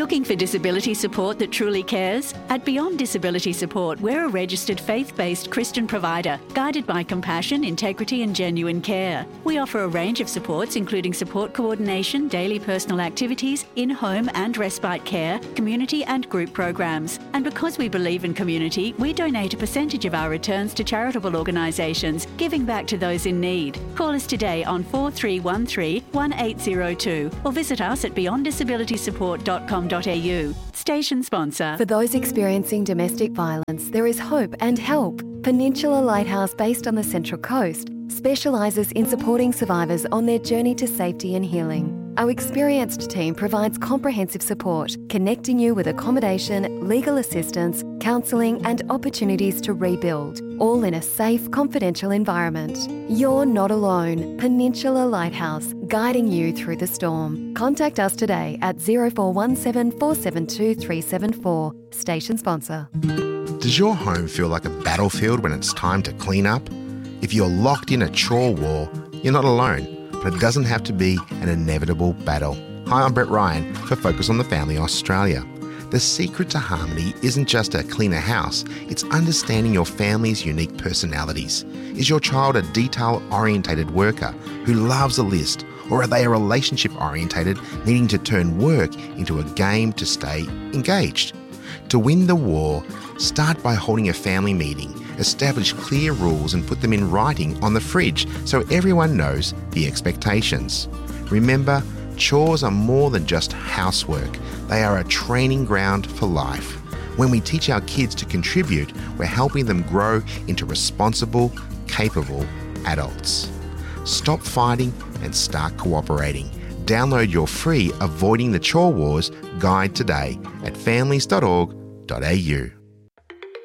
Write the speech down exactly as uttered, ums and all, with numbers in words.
Looking for disability support that truly cares? At Beyond Disability Support, we're a registered faith-based Christian provider, guided by compassion, integrity and genuine care. We offer a range of supports, including support coordination, daily personal activities, in-home and respite care, community and group programs. And because we believe in community, we donate a percentage of our returns to charitable organisations, giving back to those in need. Call us today on four three one three, one eight zero two or visit us at beyond disability support dot com dot a u. Station sponsor. For those experiencing domestic violence, there is hope and help. Peninsula Lighthouse, based on the Central Coast, specialises in supporting survivors on their journey to safety and healing. Our experienced team provides comprehensive support, connecting you with accommodation, legal assistance, counselling and opportunities to rebuild, all in a safe, confidential environment. You're not alone. Peninsula Lighthouse, guiding you through the storm. Contact us today at zero four one seven, four seven two, three seven four. Station sponsor. Does your home feel like a battlefield when it's time to clean up? If you're locked in a chore war, you're not alone. But it doesn't have to be an inevitable battle. Hi, I'm Brett Ryan for Focus on the Family Australia. The secret to harmony isn't just a cleaner house, it's understanding your family's unique personalities. Is your child a detail-orientated worker who loves a list, or are they a relationship-orientated needing to turn work into a game to stay engaged? To win the war, start by holding a family meeting. Establish clear rules and put them in writing on the fridge so everyone knows the expectations. Remember, chores are more than just housework. They are a training ground for life. When we teach our kids to contribute, we're helping them grow into responsible, capable adults. Stop fighting and start cooperating. Download your free Avoiding the Chore Wars guide today at families dot org dot a u.